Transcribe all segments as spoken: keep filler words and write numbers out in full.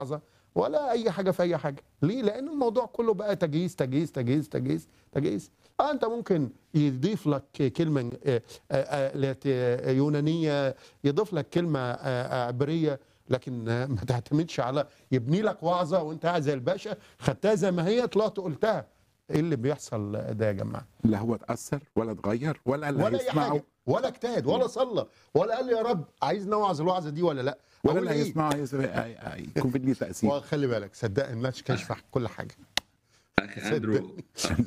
وعظة ولا أي حاجة في أي حاجة. ليه؟ لأن الموضوع كله بقى تجهيز تجهيز تجهيز تجهيز تجهيز. اه انت ممكن يضيف لك كلمه آه، آه، آه، يونانيه، يضيف لك كلمه آه، عبريه، لكن آه، ما تعتمدش على يبني لك وعظه وانت قاعد زي الباشا خدتها زي ما هي طلعت قلتها. ايه اللي بيحصل ده يا جماعه؟ لا هو اتأثر ولا اتغير ولا اللي ولا اي هيسمعه حاجه، ولا اجتهد ولا صلى ولا قال لي يا رب عايز نوعظ الوعظه دي ولا لا. ولا اقول اللي ايه؟ هيسمعه هيس- هي- يكون في ليه تأثير. وخلي بالك صدقني الناس كاشفه كل حاجه. اخ اندرو، صدقني.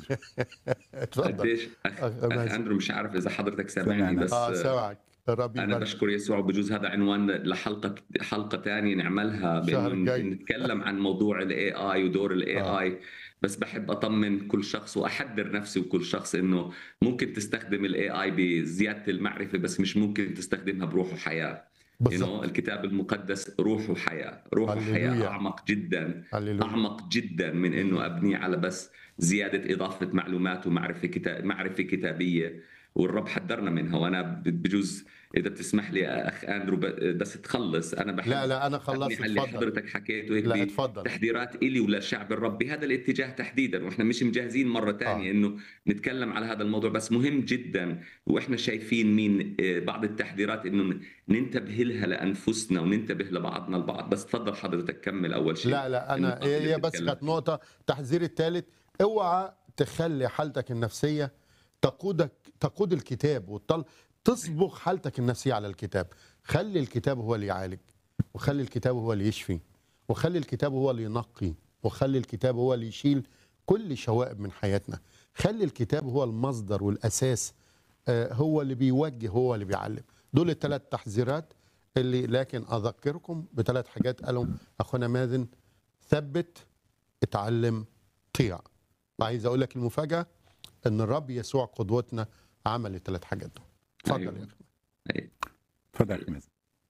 اتفضل. قديش اخ اخ اخ مازن. اندرو، مش عارف اذا حضرتك سامعني، سمعنا. بس اه سامعك. ربي انا يبارك. بشكر يسوع. بجوز هذا عنوان لحلقه حلقه ثانيه نعملها، الشهر بانه الجاي. نتكلم عن موضوع الاي اي ودور الاي اه اي. بس بحب اطمن كل شخص واحذر نفسي وكل شخص انه ممكن تستخدم الاي اي بزياده المعرفه، بس مش ممكن تستخدمها بروح وحياه. You know, بالظبط. الكتاب المقدس روح وحياه، روح وحياه هللويا. اعمق جدا، هللويا. اعمق جدا من انه ابنيه على بس زياده اضافه معلومات ومعرفه كتاب معرفه كتابيه. والرب حذرنا منها. وانا بجوز اذا بتسمح لي اخ اندرو ب- بس تخلص، انا لا بحب لا انا ابني خلصت. على اللي اتفضل. حضرتك حكيته هيك لا اتفضل. بتحذيرات الي ولشعب الرب بهذا الاتجاه تحديدا، واحنا مش مجهزين مره اه ثانيه انه نتكلم على هذا الموضوع، بس مهم جدا. واحنا شايفين مين آه، بعض التحذيرات انه ننتبه لها لانفسنا وننتبه لبعضنا البعض. بس تفضل حضرتك كمل اول شيء لا لا انا النقاط اللي هي بس بتتكلم كانت نقطه. تحذير الثالث: اوعى تخلي حالتك النفسيه تقودك تقود الكتاب وتطل تصبغ حالتك النفسيه على الكتاب. خلي الكتاب هو اللي يعالج، وخلي الكتاب هو اللي يشفي، وخلي الكتاب هو اللي ينقي، وخلي الكتاب هو اللي يشيل كل شوائب من حياتنا. خلي الكتاب هو المصدر والاساس، آه، هو اللي بيوجه، هو اللي بيعلم. دول الثلاث تحذيرات اللي لكن اذكركم بثلاث حاجات قالهم اخونا مازن: ثبت، اتعلم، طيع. وعايز اقول لك المفاجاه ان الرب يسوع قدوتنا عمل الثلاث حاجات دول. اتفضل أيوة. يا اخي. أيوة. اتفضل يا مازن.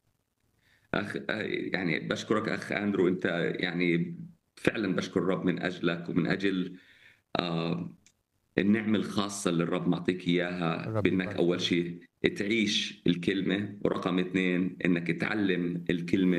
أخ يعني بشكرك أخ أندرو. أنت يعني فعلا بشكر الرب من أجلك ومن أجل آه النعمة الخاصة اللي الرب معطيك إياها، الرب بأنك يبارك أول فيك. شيء تعيش الكلمة، ورقم اثنين أنك تعلم الكلمة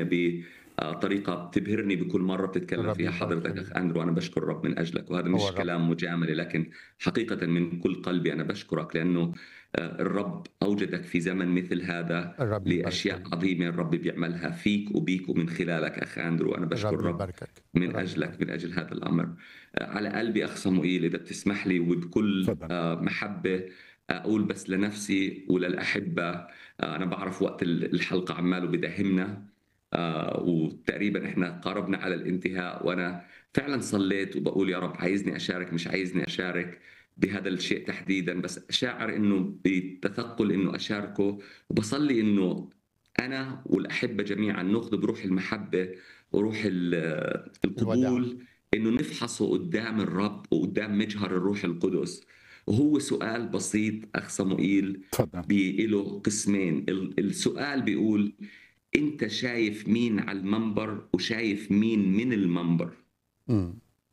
بطريقة بتبهرني بكل مرة بتتكلم الرب فيها يبارك حضرتك فيك. أخ أندرو. أنا بشكر الرب من أجلك، وهذا هو مش الرب. كلام مجاملة، لكن حقيقة من كل قلبي أنا بشكرك، لأنه آه، الرب أوجدك في زمن مثل هذا الرب يبارك لأشياء فيك. عظيمة الرب بيعملها فيك وبيك ومن خلالك أخ أندرو. أنا بشكر الرب الرب يباركك. من الرب أجلك، يبارك. من أجل هذا الأمر. آه، على قلبي أخ صموئيل، إذا بتسمح لي وبكل اتفضل. آه، محبة أقول بس لنفسي وللأحبة. آه، أنا بعرف وقت الحلقة عماله بدهمنا، آه، وتقريبا إحنا قاربنا على الانتهاء، وأنا فعلا صليت وبقول يا رب عايزني أشارك مش عايزني أشارك بهذا الشيء تحديدا، بس شاعر إنه بتثقل إنه أشاركه. وبصلي إنه أنا والأحبة جميعا نأخذ بروح المحبة وروح ال- الوداع. القبول، إنه نفحصه قدام الرب وقدام مجهر الروح القدس. وهو سؤال بسيط أخ صموئيل، اتفضل. بيله قسمين. ال- السؤال بيقول: أنت شايف مين على المنبر وشايف مين من المنبر؟ امم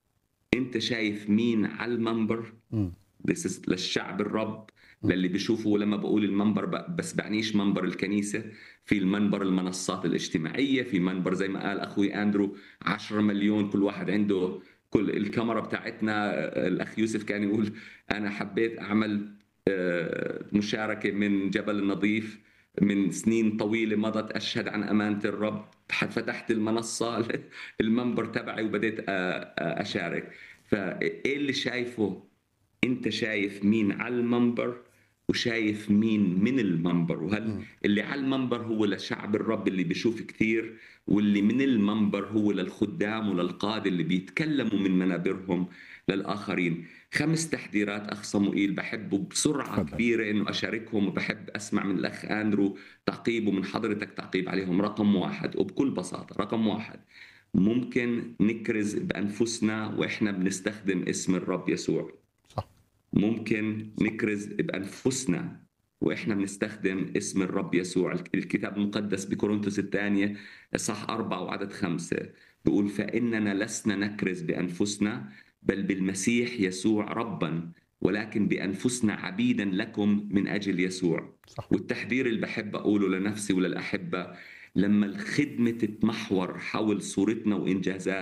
أنت شايف مين على المنبر؟ امم This is للشعب الرب، امم للي بيشوفوا. لما بقول المنبر ب- بس بعنيش منبر الكنيسة، في المنبر المنصات الاجتماعية، في منبر زي ما قال أخوي أندرو عشرة مليون كل واحد عنده. كل الكاميرا بتاعتنا آه، الأخ يوسف كان يقول أنا حبيت أعمل آه، مشاركة من جبل النظيف من سنين طويلة مضت أشهد عن أمانة الرب. فتحت المنصة المنبر تبعي وبديت آه، آه، أشارك. فإيه اللي شايفه؟ انت شايف مين على المنبر وشايف مين من المنبر؟ وهل امم اللي على المنبر هو لشعب الرب اللي بيشوف كثير، واللي من المنبر هو للخدام وللقادة اللي بيتكلموا من منابرهم للآخرين. خمس تحذيرات أخ صموئيل بحبه بسرعة اتفضل. كبيرة إنه أشاركهم، وبحب أسمع من الأخ أندرو تعقيب ومن حضرتك تعقيب عليهم. رقم واحد وبكل بساطة، رقم واحد: ممكن نكرز بأنفسنا وإحنا بنستخدم اسم الرب يسوع. صح. ممكن صح. نكرز بأنفسنا وإحنا بنستخدم اسم الرب يسوع. الكتاب المقدس بكورنثوس الثانية صح أربعة وعدد خمسة بيقول: فإننا لسنا نكرز بأنفسنا بل بالمسيح يسوع ربا، ولكن بأنفسنا عبيدا لكم من أجل يسوع. صح. والتحذير اللي بحب أقوله لنفسي وللأحبة: لما الخدمة تتمحور حول صورتنا وإنجازاتنا